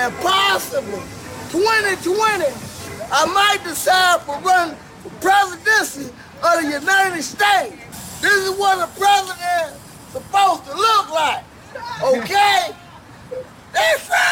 and possibly 2020, I might decide for running for presidency of the United States. This is what a president is supposed to look like.